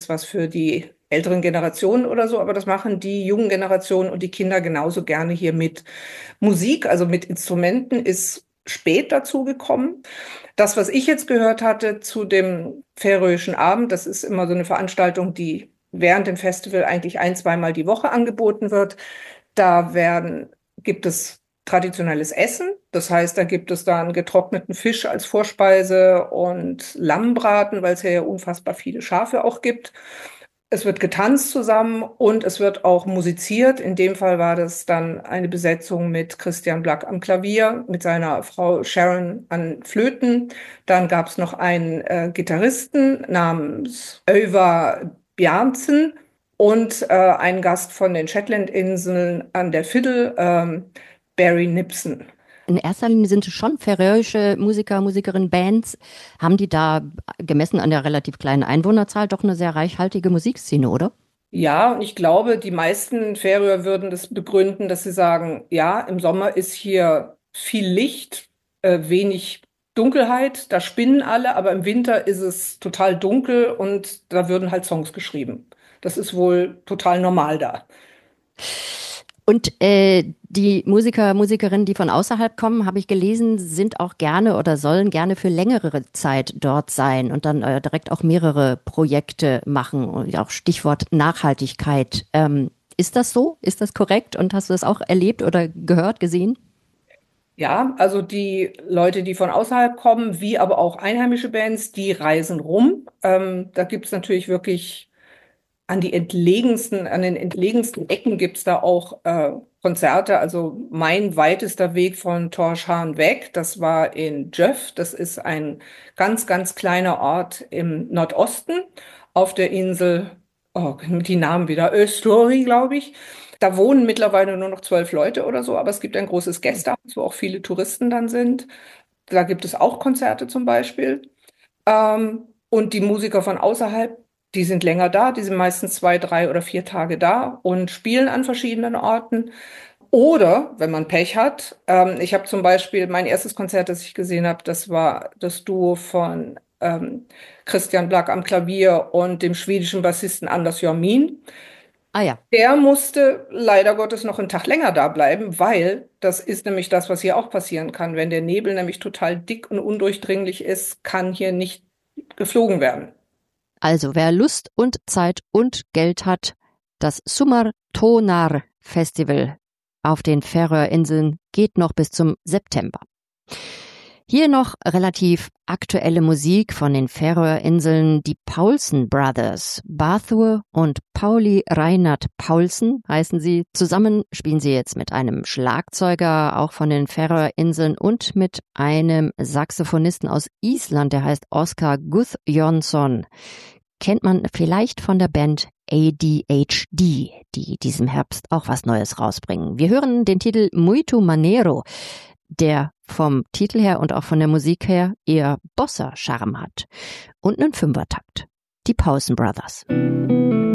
was für die älteren Generationen oder so, aber das machen die jungen Generationen und die Kinder genauso gerne hier mit. Musik, also mit Instrumenten, ist spät dazu gekommen. Das, was ich jetzt gehört hatte zu dem Färöischen Abend, das ist immer so eine Veranstaltung, die während dem Festival eigentlich ein-, zweimal die Woche angeboten wird. Da gibt es traditionelles Essen. Das heißt, da gibt es dann getrockneten Fisch als Vorspeise und Lammbraten, weil es ja unfassbar viele Schafe auch gibt. Es wird getanzt zusammen und es wird auch musiziert. In dem Fall war das dann eine Besetzung mit Christian Black am Klavier, mit seiner Frau Sharon an Flöten. Dann gab es noch einen Gitarristen namens Öivar Bjarnsen und einen Gast von den Shetlandinseln an der Fiddle, Barry Nipson. In erster Linie sind es schon färöische Musiker, Musikerinnen, Bands. Haben die da, gemessen an der relativ kleinen Einwohnerzahl, doch eine sehr reichhaltige Musikszene, oder? Ja, und ich glaube, die meisten Färöer würden das begründen, dass sie sagen, ja, im Sommer ist hier viel Licht, wenig Dunkelheit, da spinnen alle, aber im Winter ist es total dunkel und da würden halt Songs geschrieben. Das ist wohl total normal da. Und die Musiker, Musikerinnen, die von außerhalb kommen, habe ich gelesen, sind auch gerne oder sollen gerne für längere Zeit dort sein und dann direkt auch mehrere Projekte machen. Und auch Stichwort Nachhaltigkeit. Ist das so? Ist das korrekt? Und hast du das auch erlebt oder gehört, gesehen? Ja, also die Leute, die von außerhalb kommen, wie aber auch einheimische Bands, die reisen rum. Da gibt es natürlich wirklich an den entlegensten Ecken gibt's da auch Konzerte. Also mein weitester Weg von Tórshavn weg, das war in Gjöf. Das ist ein ganz, ganz kleiner Ort im Nordosten auf der Insel, oh, die Namen wieder, Östori, glaube ich. Da wohnen mittlerweile nur noch 12 Leute oder so, aber es gibt ein großes Gästehaus, wo auch viele Touristen dann sind. Da gibt es auch Konzerte zum Beispiel. Und die Musiker von außerhalb, die sind länger da, die sind meistens 2, 3 oder 4 Tage da und spielen an verschiedenen Orten. Oder, wenn man Pech hat, ich habe zum Beispiel mein erstes Konzert, das ich gesehen habe, das war das Duo von Christian Black am Klavier und dem schwedischen Bassisten Anders Jormin. Ah ja. Der musste leider Gottes noch einen Tag länger da bleiben, weil das ist nämlich das, was hier auch passieren kann. Wenn der Nebel nämlich total dick und undurchdringlich ist, kann hier nicht geflogen werden. Also, wer Lust und Zeit und Geld hat, das Sumar Tonar Festival auf den Färöerinseln geht noch bis zum September. Hier noch relativ aktuelle Musik von den Färöerinseln, die Paulsen Brothers. Barthur und Pauli Reinhard Paulsen heißen sie. Zusammen spielen sie jetzt mit einem Schlagzeuger, auch von den Färöerinseln, und mit einem Saxophonisten aus Island, der heißt Oskar Guðjónsson. Kennt man vielleicht von der Band ADHD, die diesem Herbst auch was Neues rausbringen. Wir hören den Titel Muito Maneiro, der vom Titel her und auch von der Musik her eher Bossa-Charme hat. Und einen Fünfertakt. Die Paulsen Brothers.